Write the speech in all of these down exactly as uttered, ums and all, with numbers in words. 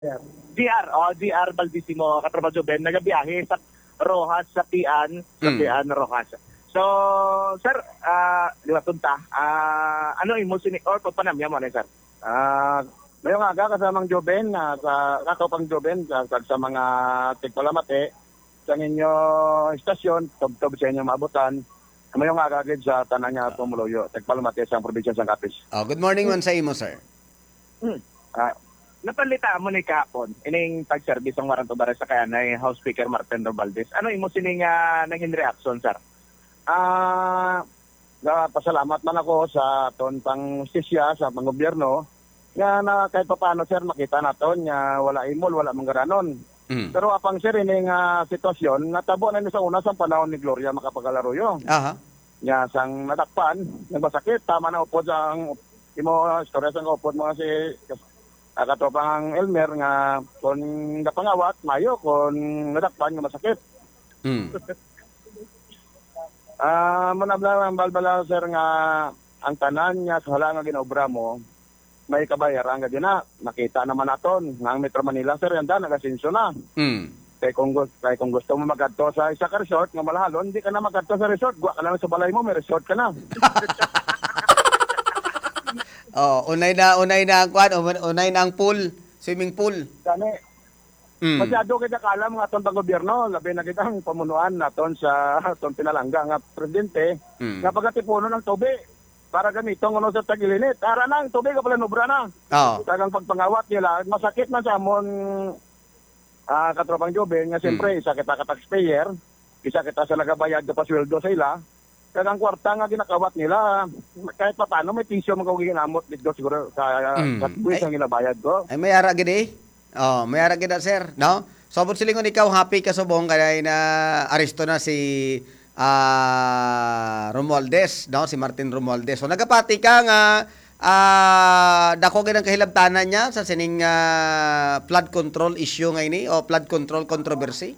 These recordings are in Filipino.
G R, oh, G R Baldissimo, katrabaho Ben, nagabiyahe sa Rojas, sa Tian, sa Mm. Tian, Rojas. So, sir, ah, di ba tunta, ah, ano imo sinik, or pagpanamya mo na, sir? Ah, mayong aga kasamang Joben, uh, sa katopang Joben, sa, sa mga tigpalamate, sa inyo istasyon, tub-tub sa inyo maabutan, mayong aga agad sa tanan nga Tumuloyo, tigpalamate sa probinsya ng Capiz. Oh, good morning man sa imo, sir. Hmm. Ah, napalita mo ni kapon, ining tag-service ang Waranto Bares sa kaya na House Speaker Martin Romualdez. Ano imo sining uh, naging reaction, sir? Ah, uh, pasalamat man ako sa ton pang justisya sa panggobyerno nga na kahit pa paano sir makita naton nga wala imol, wala manggaranon. Mm. Pero apang sir ining uh, sitwasyon natabo na ni sa una sa panahon ni Gloria Macapagal-Arroyo. Aha. Nga sang nadakpan, nagbasakit, tama na upod sa ang imo storya sang upod mga si uh, katopang Elmer nga kon napangawat mayo kon nadakpan nga masakit. Mm. Ah, uh, manabla ang balbala sir nga ang tanan niya sa hala nga ginobra mo may kabayaran nga din na nakita naman naton nga ang Metro Manila sir yanda nagasinso na. Mm. Kay kung gusto kay kung gusto mo magadto sa isa ka resort nga malahalon, hindi ka na magadto sa resort, guwa ka lang sa balay mo, may resort ka na. Oh, unay na unay na ang kwan, unay na ang pool, swimming pool. Kani Mm. masyado kita kalam nga aton pang gobyerno, labi na kitang pamunuan naton sa aton pinalangga nga presidente Mm. nga pagatipuno ng tubig para gamiton ano sa tagilinit. Ara na ang tubig kapala nobra na. Oh. Tagang pagpangawat nila, masakit man sa amon ah katropang Joben nga siyempre isa kita ka taxpayer, isa kita sa nagabayad ka pasweldo sa ila. Kagang kwarta nga ginakawat nila, kahit pa paano may pisyo magawin ginamot dito siguro sa Mm. sa buwis ang ginabayad ko. Ay may ara gid eh. Oh, may ara gid na, sir, no? So bud silingon ikaw happy ka subong kay na aresto na si ah Romualdez, no? Si Martin Romualdez. So nagapati ka nga ah dako gid ang kahilabtanan niya sa sining ah, flood control issue ngay ni o flood control controversy.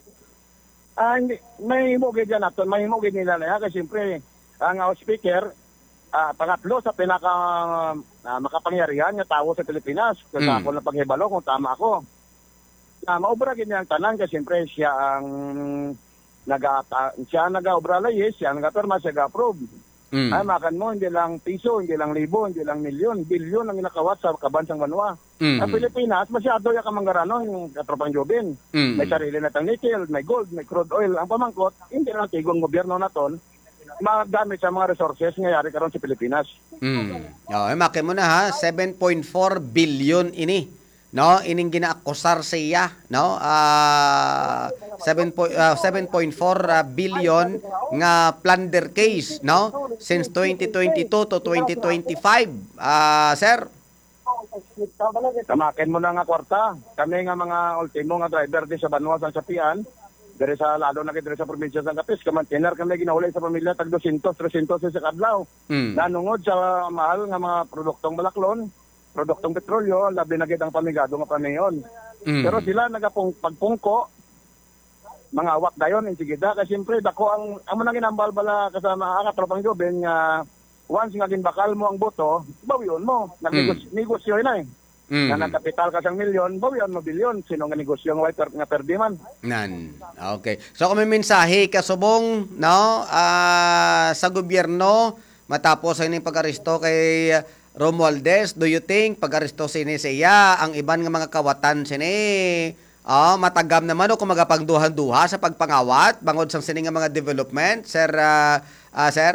Ah, hindi, may himugid yan natin, may himugid nila na yan, kasi siyempre, ang House Speaker, ah, pangatlo sa pinaka ah, makapangyarihan nga tao sa Pilipinas, kung Mm. ako na paghibalo, kung tama ako. Na maobra ganyan ang tanan, kasi siyempre siya ang naga, siya nag-obra layis, siya nag-perma, siya nag-approve. Mm. Ay, makan mo, hindi lang piso, hindi lang libo, hindi lang milyon, bilyon ang inakawat sa kabansang banwa. Mm. Ang Pilipinas, masyado yung kamanggaranon, yung katropang Jobin. Mm. May sarili na tang nickel, may gold, may crude oil. Ang pamangkot, hindi na tigong gobyerno naton magamit sa mga resources nga yari karon sa Pilipinas. Mm. Oh, ay makin mo na ha, seven point four billion ini. No, ining ginaakusar sa iya, no? Ah, seven point four billion nga plunder case, no? Since twenty twenty-two to twenty twenty-five. Ah, sir. Tamakin mo na nga kwarta. Kami nga mga ultimo nga driver di sa Banwa sa Sapian, diri sa lalo na diri sa probinsya sa Capiz, kamantener kami ginahuli sa pamilya tag two hundred, three hundred sa kadlaw. Mm. Nanungod sa mahal nga mga produktong balaklon, produktong petrolyo, labi na gid ang pamigado nga pamayon. Mm. Pero sila nagapung pagpungko mga awak dayon in sigida kasi siyempre dako ang amo nang ginambal bala kasama ang katropang Joben nga once nga ginbakal mo ang boto, bawion mo. Nagnegosyo mm. na eh. Mm. Na nagkapital ka sang milyon, bawion mo bilyon. Sino nga negosyo nga white nga perdi man? Nan. Okay. So kung may mensahe ka subong, no, ah, sa gobyerno matapos sa ining pag-aresto kay Romualdez, do you think pag-aresto sini sa iya ang iban nga mga kawatan sini ah matagam naman o kung magapagduhan-duha sa pagpangawat bangod sang sini nga mga development, sir ah, ah, sir?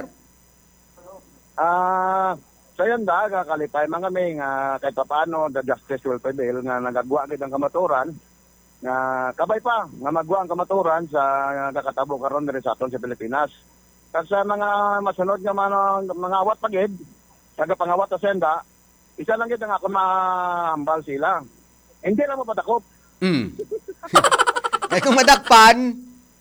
Ah, sa yan da, kakalipay mga may nga kahit paano the justice will prevail nga nagagwa gid ang kamaturan nga kabay pa nga magwa ang kamaturan sa kakatabo karon diri sa aton sa Pilipinas. Kasi sa mga masunod nga mga, mga awat pagid, nagapangawat sa senda, isa lang gid ang ako mahambal sila. Hindi lang mapatakop. Mm. Kay kung madakpan,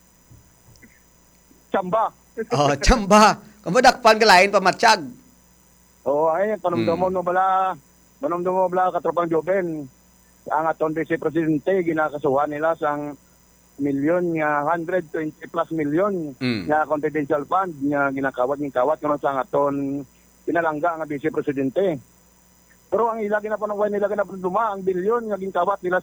Tsamba. oh, tsamba. Kung madakpan kalain pamatsyag. Oo, ay, panumdumon Hmm. mo bala, panumdumon mo bala katropang Joben. Ang aton Vice Presidente, ginakasuhan nila sang milyon nga one hundred twenty plus milyon Mm. nga confidential fund nga ginakawat ng kawat karon sa aton pinalangga nga Vice Presidente. Pero ang ilagi na po ng nila na duma, ang bilyon, naging kawat nila